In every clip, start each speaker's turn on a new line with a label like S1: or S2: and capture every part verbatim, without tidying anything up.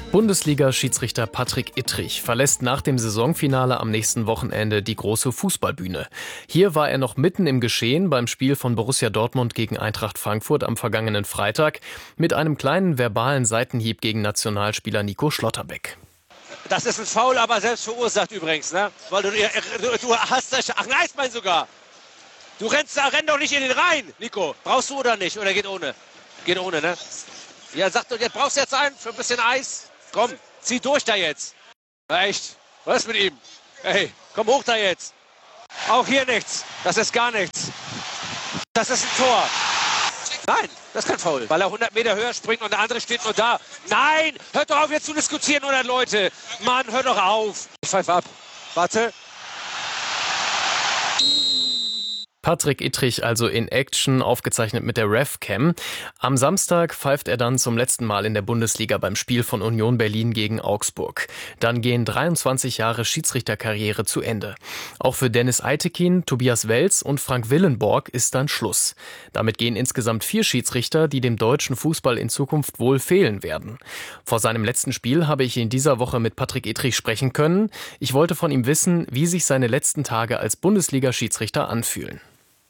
S1: Bundesliga-Schiedsrichter Patrick Ittrich verlässt nach dem Saisonfinale am nächsten Wochenende die große Fußballbühne. Hier war er noch mitten im Geschehen beim Spiel von Borussia Dortmund gegen Eintracht Frankfurt am vergangenen Freitag mit einem kleinen verbalen Seitenhieb gegen Nationalspieler Nico Schlotterbeck.
S2: Das ist ein Foul, aber selbst verursacht übrigens, ne? Weil du, du, du hast das. Ach, nein, mein sogar. Du rennst da, renn doch nicht in den rein, Nico. Brauchst du oder nicht? Oder geht ohne? Geht ohne, ne? Ja, sag doch, jetzt brauchst du jetzt einen für ein bisschen Eis. Komm, zieh durch da jetzt. Na echt, was ist mit ihm? Hey, komm hoch da jetzt. Auch hier nichts. Das ist gar nichts. Das ist ein Tor. Nein, das ist kein Foul, weil er hundert Meter höher springt und der andere steht nur da. Nein, hört doch auf jetzt zu diskutieren, hundert Leute. Mann, hör doch auf. Ich pfeife ab. Warte.
S1: Patrick Ittrich also in Action, aufgezeichnet mit der RevCam. Am Samstag pfeift er dann zum letzten Mal in der Bundesliga beim Spiel von Union Berlin gegen Augsburg. Dann gehen dreiundzwanzig Jahre Schiedsrichterkarriere zu Ende. Auch für Dennis Eitekin, Tobias Welz und Frank Willenborg ist dann Schluss. Damit gehen insgesamt vier Schiedsrichter, die dem deutschen Fußball in Zukunft wohl fehlen werden. Vor seinem letzten Spiel habe ich in dieser Woche mit Patrick Ittrich sprechen können. Ich wollte von ihm wissen, wie sich seine letzten Tage als Bundesliga-Schiedsrichter anfühlen.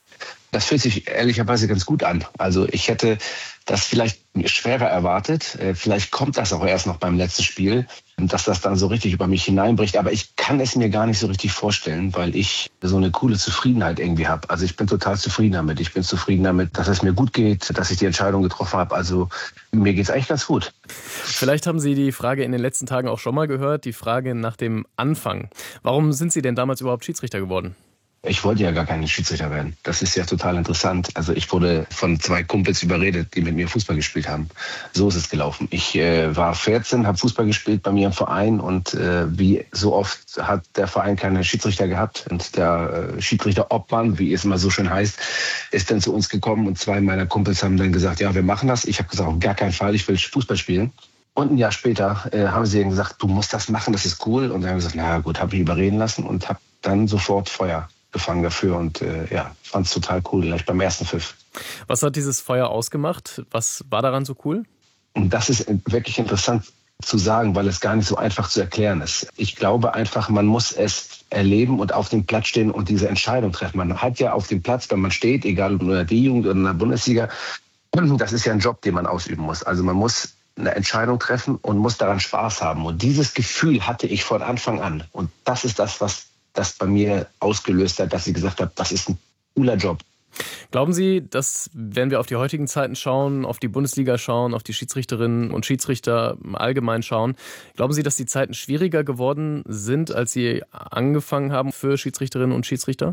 S3: Das fühlt sich ehrlicherweise ganz gut an. Also ich hätte das vielleicht schwerer erwartet. Vielleicht kommt das auch erst noch beim letzten Spiel, dass das dann so richtig über mich hineinbricht. Aber ich kann es mir gar nicht so richtig vorstellen, weil ich so eine coole Zufriedenheit irgendwie habe. Also ich bin total zufrieden damit. Ich bin zufrieden damit, dass es mir gut geht, dass ich die Entscheidung getroffen habe. Also mir geht es eigentlich ganz gut.
S1: Vielleicht haben Sie die Frage in den letzten Tagen auch schon mal gehört, die Frage nach dem Anfang. Warum sind Sie denn damals überhaupt Schiedsrichter geworden?
S3: Ich wollte ja gar kein Schiedsrichter werden. Das ist ja total interessant. Also ich wurde von zwei Kumpels überredet, die mit mir Fußball gespielt haben. So ist es gelaufen. Ich äh, war vierzehn, habe Fußball gespielt bei mir im Verein und äh, wie so oft hat der Verein keine Schiedsrichter gehabt. Und der äh, Schiedsrichter-Obmann, wie es immer so schön heißt, ist dann zu uns gekommen und zwei meiner Kumpels haben dann gesagt, ja, wir machen das. Ich habe gesagt, auf gar keinen Fall, ich will Fußball spielen. Und ein Jahr später äh, haben sie dann gesagt, du musst das machen, das ist cool. Und dann haben wir gesagt, na gut, habe ich überreden lassen und habe dann sofort Feuer gefangen dafür und äh, ja, fand es total cool, gleich beim ersten Pfiff.
S1: Was hat dieses Feuer ausgemacht? Was war daran so cool?
S3: Und das ist wirklich interessant zu sagen, weil es gar nicht so einfach zu erklären ist. Ich glaube einfach, man muss es erleben und auf dem Platz stehen und diese Entscheidung treffen. Man hat ja auf dem Platz, wenn man steht, egal ob in der D-Jugend oder in der Bundesliga, das ist ja ein Job, den man ausüben muss. Also man muss eine Entscheidung treffen und muss daran Spaß haben. Und dieses Gefühl hatte ich von Anfang an. Und das ist das, was das bei mir ausgelöst hat, dass ich gesagt habe, das ist ein cooler Job.
S1: Glauben Sie, dass, wenn wir auf die heutigen Zeiten schauen, auf die Bundesliga schauen, auf die Schiedsrichterinnen und Schiedsrichter allgemein schauen, glauben Sie, dass die Zeiten schwieriger geworden sind, als Sie angefangen haben für Schiedsrichterinnen und Schiedsrichter?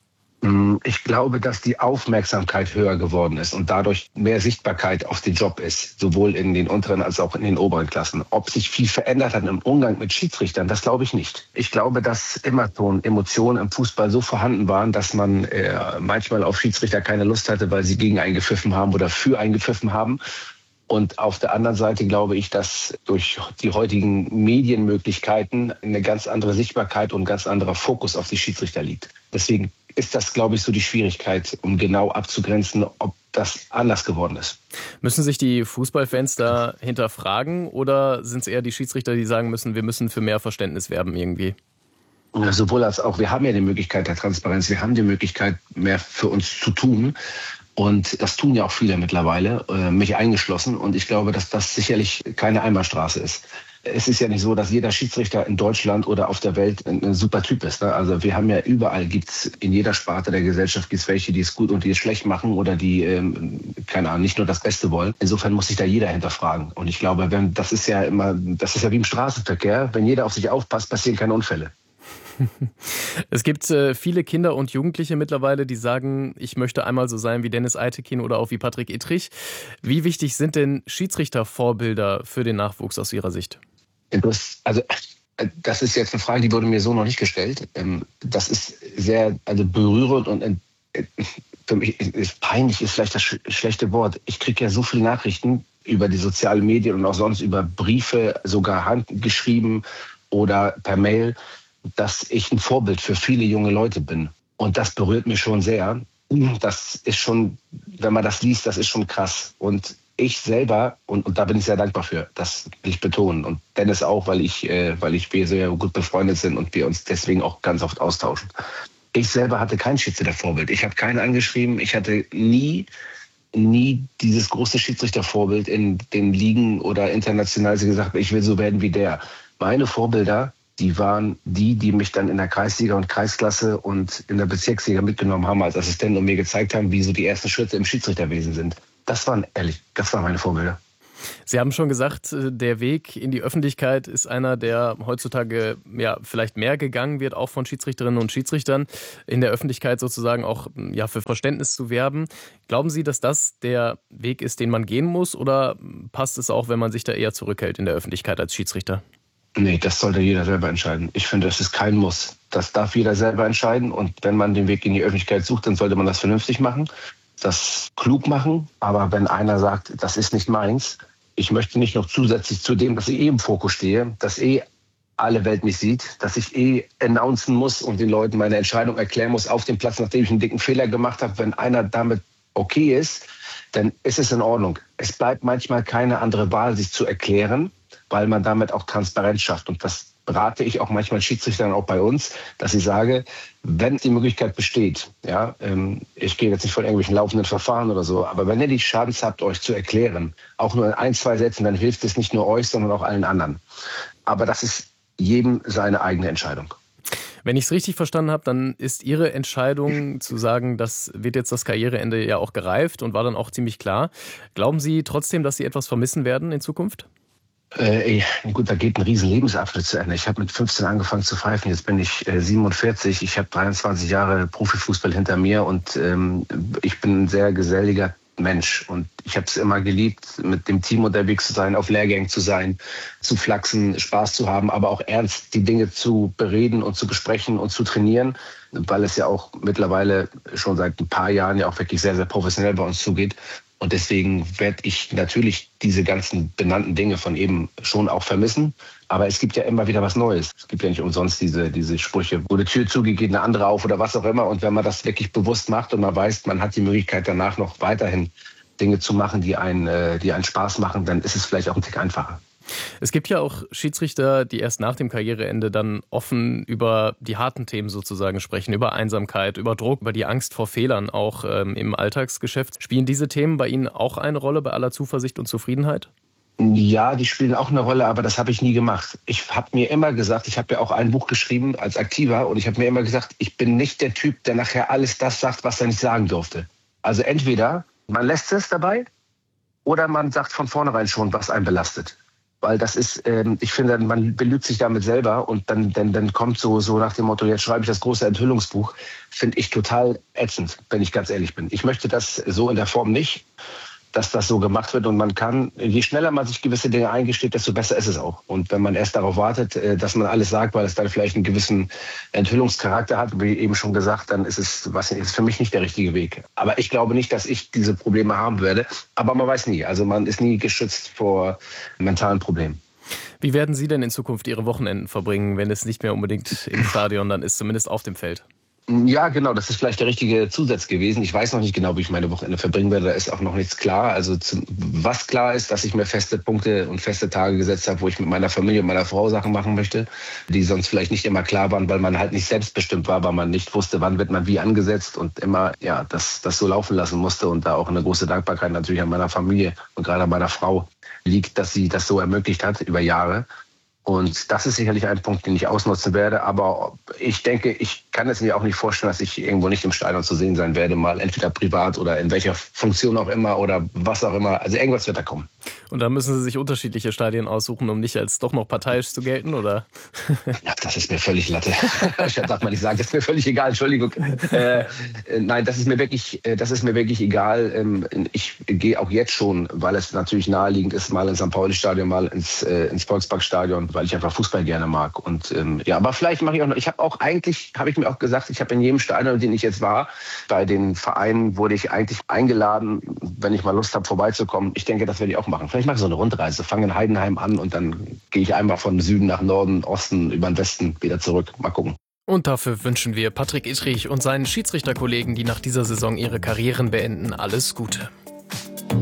S3: Ich glaube, dass die Aufmerksamkeit höher geworden ist und dadurch mehr Sichtbarkeit auf den Job ist, sowohl in den unteren als auch in den oberen Klassen. Ob sich viel verändert hat im Umgang mit Schiedsrichtern, das glaube ich nicht. Ich glaube, dass immer schon Emotionen im Fußball so vorhanden waren, dass man äh, manchmal auf Schiedsrichter keine Lust hatte, weil sie gegen einen gepfiffen haben oder für einen gepfiffen haben. Und auf der anderen Seite glaube ich, dass durch die heutigen Medienmöglichkeiten eine ganz andere Sichtbarkeit und ein ganz anderer Fokus auf die Schiedsrichter liegt. Deswegen ist das, glaube ich, so die Schwierigkeit, um genau abzugrenzen, ob das anders geworden ist.
S1: Müssen sich die Fußballfans da hinterfragen oder sind es eher die Schiedsrichter, die sagen müssen, wir müssen für mehr Verständnis werben irgendwie?
S3: Sowohl als auch, wir haben ja die Möglichkeit der Transparenz, wir haben die Möglichkeit, mehr für uns zu tun. Und das tun ja auch viele mittlerweile, mich eingeschlossen. Und ich glaube, dass das sicherlich keine Einbahnstraße ist. Es ist ja nicht so, dass jeder Schiedsrichter in Deutschland oder auf der Welt ein, ein super Typ ist. Ne? Also wir haben ja überall, gibt's in jeder Sparte der Gesellschaft gibt's welche, die es gut und die es schlecht machen oder die, ähm, keine Ahnung, nicht nur das Beste wollen. Insofern muss sich da jeder hinterfragen. Und ich glaube, wenn, das ist ja immer, das ist ja wie im Straßenverkehr. Wenn jeder auf sich aufpasst, passieren keine Unfälle.
S1: Es gibt äh, viele Kinder und Jugendliche mittlerweile, die sagen, ich möchte einmal so sein wie Dennis Eitekin oder auch wie Patrick Ittrich. Wie wichtig sind denn Schiedsrichtervorbilder für den Nachwuchs aus Ihrer Sicht?
S3: Also das ist jetzt eine Frage, die wurde mir so noch nicht gestellt. Das ist sehr also berührend und für mich ist peinlich, ist vielleicht das schlechte Wort. Ich kriege ja so viele Nachrichten über die sozialen Medien und auch sonst über Briefe, sogar handgeschrieben oder per Mail, dass ich ein Vorbild für viele junge Leute bin. Und das berührt mich schon sehr. Das ist schon, wenn man das liest, das ist schon krass. Und Ich selber, und, und da bin ich sehr dankbar für, das will ich betonen. Und Dennis auch, weil ich, äh, weil ich wir sehr gut befreundet sind und wir uns deswegen auch ganz oft austauschen. Ich selber hatte kein Schiedsrichtervorbild. Ich habe keinen angeschrieben. Ich hatte nie, nie dieses große Schiedsrichtervorbild in den Ligen oder international gesagt, ich will so werden wie der. Meine Vorbilder, die waren die, die mich dann in der Kreisliga und Kreisklasse und in der Bezirksliga mitgenommen haben als Assistent und mir gezeigt haben, wie so die ersten Schritte im Schiedsrichterwesen sind. Das waren, ehrlich, das waren meine Vorbilder.
S1: Sie haben schon gesagt, der Weg in die Öffentlichkeit ist einer, der heutzutage ja vielleicht mehr gegangen wird, auch von Schiedsrichterinnen und Schiedsrichtern, in der Öffentlichkeit sozusagen auch ja für Verständnis zu werben. Glauben Sie, dass das der Weg ist, den man gehen muss, oder passt es auch, wenn man sich da eher zurückhält in der Öffentlichkeit als Schiedsrichter?
S3: Nee, das sollte jeder selber entscheiden. Ich finde, das ist kein Muss. Das darf jeder selber entscheiden. Und wenn man den Weg in die Öffentlichkeit sucht, dann sollte man das vernünftig machen, das klug machen. Aber wenn einer sagt, das ist nicht meins, ich möchte nicht noch zusätzlich zu dem, dass ich eh im Fokus stehe, dass eh alle Welt mich sieht, dass ich eh announcen muss und den Leuten meine Entscheidung erklären muss auf dem Platz, nachdem ich einen dicken Fehler gemacht habe. Wenn einer damit okay ist, dann ist es in Ordnung. Es bleibt manchmal keine andere Wahl, sich zu erklären, weil man damit auch Transparenz schafft. Und das berate ich auch manchmal Schiedsrichtern auch bei uns, dass ich sage, wenn die Möglichkeit besteht, ja, ähm, ich gehe jetzt nicht von irgendwelchen laufenden Verfahren oder so, aber wenn ihr die Chance habt, euch zu erklären, auch nur in ein, zwei Sätzen, dann hilft es nicht nur euch, sondern auch allen anderen. Aber das ist jedem seine eigene Entscheidung.
S1: Wenn ich es richtig verstanden habe, dann ist Ihre Entscheidung zu sagen, das wird jetzt das Karriereende ja auch gereift und war dann auch ziemlich klar. Glauben Sie trotzdem, dass Sie etwas vermissen werden in Zukunft?
S3: Äh, gut, da geht ein riesen Lebensabschnitt zu Ende. Ich habe mit fünfzehn angefangen zu pfeifen, jetzt bin ich äh, siebenundvierzig. Ich habe dreiundzwanzig Jahre Profifußball hinter mir und ähm, ich bin ein sehr geselliger Mensch. Und ich habe es immer geliebt, mit dem Team unterwegs zu sein, auf Lehrgängen zu sein, zu flachsen, Spaß zu haben, aber auch ernst die Dinge zu bereden und zu besprechen und zu trainieren, weil es ja auch mittlerweile schon seit ein paar Jahren ja auch wirklich sehr, sehr professionell bei uns zugeht. Und deswegen werde ich natürlich diese ganzen benannten Dinge von eben schon auch vermissen. Aber es gibt ja immer wieder was Neues. Es gibt ja nicht umsonst diese, diese Sprüche, wo eine Tür zugeht, geht eine andere auf oder was auch immer. Und wenn man das wirklich bewusst macht und man weiß, man hat die Möglichkeit danach noch weiterhin Dinge zu machen, die einen, die einen Spaß machen, dann ist es vielleicht auch ein Tick einfacher.
S1: Es gibt ja auch Schiedsrichter, die erst nach dem Karriereende dann offen über die harten Themen sozusagen sprechen, über Einsamkeit, über Druck, über die Angst vor Fehlern auch ähm, im Alltagsgeschäft. Spielen diese Themen bei Ihnen auch eine Rolle bei aller Zuversicht und Zufriedenheit?
S3: Ja, die spielen auch eine Rolle, aber das habe ich nie gemacht. Ich habe mir immer gesagt, ich habe ja auch ein Buch geschrieben als Aktiver und ich habe mir immer gesagt, ich bin nicht der Typ, der nachher alles das sagt, was er nicht sagen durfte. Also entweder man lässt es dabei oder man sagt von vornherein schon, was einen belastet. Weil das ist, ähm, ich finde, man belügt sich damit selber und dann, dann, dann kommt so, so nach dem Motto, jetzt schreibe ich das große Enthüllungsbuch, finde ich total ätzend, wenn ich ganz ehrlich bin. Ich möchte das so in der Form nicht, dass das so gemacht wird und man kann, je schneller man sich gewisse Dinge eingesteht, desto besser ist es auch. Und wenn man erst darauf wartet, dass man alles sagt, weil es dann vielleicht einen gewissen Enthüllungscharakter hat, wie eben schon gesagt, dann ist es, was ist für mich nicht der richtige Weg. Aber ich glaube nicht, dass ich diese Probleme haben werde. Aber man weiß nie. Also man ist nie geschützt vor mentalen Problemen.
S1: Wie werden Sie denn in Zukunft Ihre Wochenenden verbringen, wenn es nicht mehr unbedingt im Stadion dann ist, zumindest auf dem Feld?
S3: Ja, genau, das ist vielleicht der richtige Zusatz gewesen. Ich weiß noch nicht genau, wie ich meine Wochenende verbringen werde. Da ist auch noch nichts klar. Also zum, was klar ist, dass ich mir feste Punkte und feste Tage gesetzt habe, wo ich mit meiner Familie und meiner Frau Sachen machen möchte, die sonst vielleicht nicht immer klar waren, weil man halt nicht selbstbestimmt war, weil man nicht wusste, wann wird man wie angesetzt und immer ja das, das so laufen lassen musste. Und da auch eine große Dankbarkeit natürlich an meiner Familie und gerade an meiner Frau liegt, dass sie das so ermöglicht hat über Jahre. Und das ist sicherlich ein Punkt, den ich ausnutzen werde. Aber ich denke, ich kann es mir auch nicht vorstellen, dass ich irgendwo nicht im Stadion zu sehen sein werde, mal entweder privat oder in welcher Funktion auch immer oder was auch immer. Also irgendwas wird da kommen.
S1: Und da müssen Sie sich unterschiedliche Stadien aussuchen, um nicht als doch noch parteiisch zu gelten, oder?
S3: Ja, das ist mir völlig Latte. Ich darf mal nicht sagen, das ist mir völlig egal, Entschuldigung. Äh, nein, das ist mir wirklich, das ist mir wirklich egal. Ähm, ich gehe auch jetzt schon, weil es natürlich naheliegend ist, mal ins Sankt Pauli-Stadion, mal ins, äh, ins Volksparkstadion, weil ich einfach Fußball gerne mag. Und ähm, ja, aber vielleicht mache ich auch noch, ich habe auch eigentlich, habe ich mir auch gesagt, ich habe in jedem Stadion, in dem ich jetzt war, bei den Vereinen wurde ich eigentlich eingeladen, wenn ich mal Lust habe, vorbeizukommen. Ich denke, das werde ich auch machen. Vielleicht mache ich so eine Rundreise, fange in Heidenheim an und dann gehe ich einmal von Süden nach Norden, Osten, über den Westen wieder zurück. Mal gucken.
S1: Und dafür wünschen wir Patrick Ittrich und seinen Schiedsrichterkollegen, die nach dieser Saison ihre Karrieren beenden, alles Gute.